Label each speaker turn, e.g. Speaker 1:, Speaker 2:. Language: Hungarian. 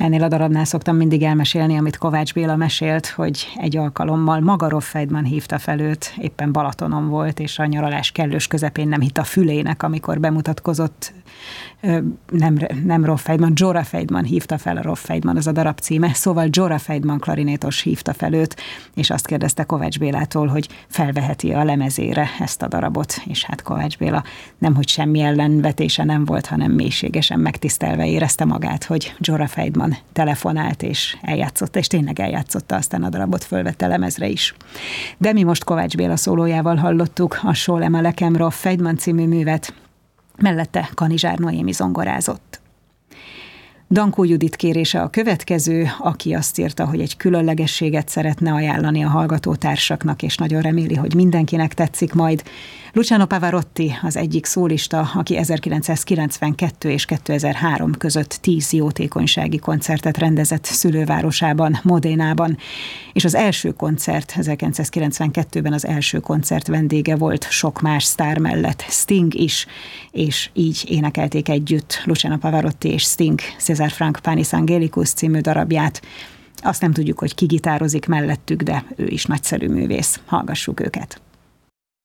Speaker 1: Ennél a darabnál szoktam mindig elmesélni, amit Kovács Béla mesélt, hogy egy alkalommal maga Rolf Weidmann hívta fel őt, éppen Balatonon volt, és a nyaralás kellős közepén nem hitt a fülének, amikor bemutatkozott. Nem Rolf Weidmann, Jorah Weidmann hívta fel, a Rolf Weidmann az a darab címe, szóval Jorah Weidmann klarinétos hívta fel őt, és azt kérdezte Kovács Bélától, hogy felveheti a lemezére ezt a darabot, és hát Kovács Béla nemhogy semmi ellenvetése nem volt, hanem mélységesen megtisztelve érezte magát, hogy Jorah Weidmann telefonált, és eljátszotta, és tényleg eljátszotta, aztán a darabot fölvette lemezre is. De mi most Kovács Béla szólójával hallottuk a Sholem Alekem Rolf Weidmann című művet, mellette Kanizsár Noémi zongorázott. Dankó Judit kérése a következő, aki azt írta, hogy egy különlegességet szeretne ajánlani a hallgatótársaknak, és nagyon reméli, hogy mindenkinek tetszik majd. Luciano Pavarotti az egyik szólista, aki 1992 és 2003 között 10 jótékonysági koncertet rendezett szülővárosában, Modénában, és az első koncert, 1992-ben az első koncert vendége volt sok más sztár mellett, Sting is, és így énekelték együtt Luciano Pavarotti és Sting César Franck Panis Angelicus című darabját. Azt nem tudjuk, hogy ki gitározik mellettük, de ő is nagyszerű művész. Hallgassuk őket.